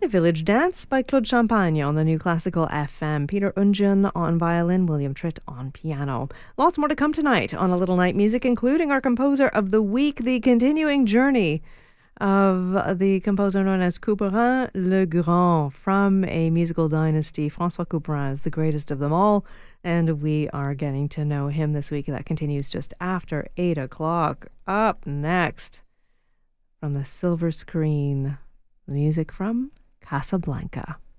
Village Dance by Claude Champagne on the New Classical FM. Peter Unjan on violin, William Tritt on piano. Lots more to come tonight on A Little Night Music, including our composer of the week, the continuing journey of the composer known as Couperin le Grand from a musical dynasty. François Couperin is the greatest of them all, and we are getting to know him this week. That continues just after 8 o'clock. Up next, from the silver screen, the music from Casablanca.